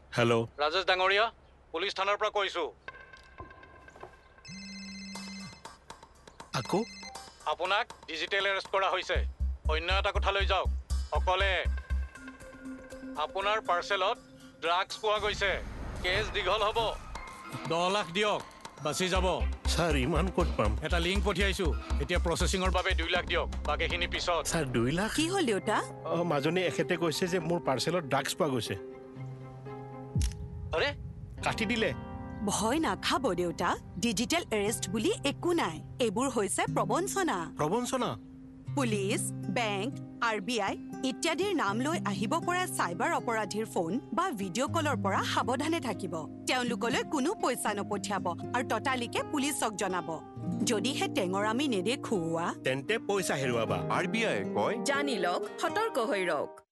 hello' Rajesh ডাঙৰীয়া police থানাৰ পৰা কৈছো আকৌ আপোনাক ডিজিটেল এৰেষ্ট কৰা হৈছে অন্য এটা কথালৈ যাওক অকলে আপোনাৰ পাৰ্চেলত ড্ৰাগছ পোৱা গৈছে কেছ দীঘল হ'ব 10 লাখ দিয়ক বাচি যাব ছাৰ ইমান ক'ত পাম এটা লিংক পঠিয়াইছো এতিয়া প্ৰচেছিঙৰ বাবে 2 লাখ দিয়ক বাকীখিনি পিছত ছাৰ 2 লাখ কি হ'ল দেউতা মাজনী এখেতে কৈছে যে মোৰ পাৰ্চেলত ড্ৰাগছ পোৱা গৈছে আৰে কাটি দিলে ভয় নাখাব দেউতা ডিজিটেল এৰেষ্ট বুলি একো নাই এইবোৰ হৈছে প্ৰবঞ্চনা পুলিচ বেংক RBI ইত্যাদিৰ নাম লৈ আহিব পৰা চাইবাৰ অপৰাধীৰ ফোন বা ভিডিঅ' কলৰ পৰা সাৱধানে থাকিব তেওঁলোকলৈ কোনো পইচা নপঠিয়াব আৰু ততালিকে পুলিচক জনাব যদিহে টেঙৰামি নেদেখুওৱা তেন্তে পইচা হেৰুৱাবা RBI কয় জানি লওক সতৰ্ক হৈ ৰওক